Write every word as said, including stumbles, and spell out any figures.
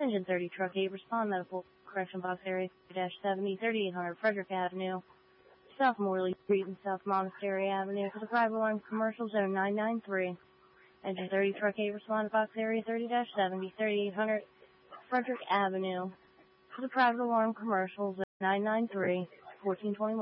Engine thirty, Truck eight, respond, medical correction box area seventy, thirty-eight hundred Frederick Avenue, South Morley Street and South Monastery Avenue for the private alarm commercial zone nine nine three. Engine thirty, Truck eight, respond to box area thirty seventy, thirty-eight hundred Frederick Avenue for the private alarm commercial zone nine nine three, fourteen twenty-one.